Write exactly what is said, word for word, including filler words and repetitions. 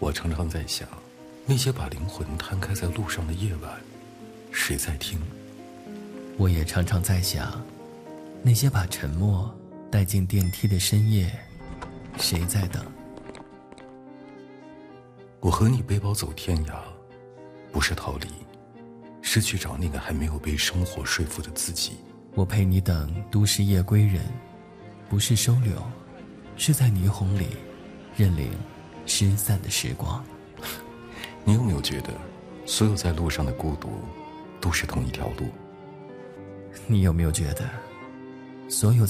我常常在想，那些把灵魂摊开在路上的夜晚，谁在听？ 我也常常在想，那些把沉默带进电梯的深夜，谁在等？ 我和你背包走天涯，不是逃离，是去找那个还没有被生活说服的自己。 我陪你等都市夜归人，不是收留，是在霓虹里认领失散的时光。 你有没有觉得，所有在路上的孤独，都是同一条路？ 你有没有觉得，所有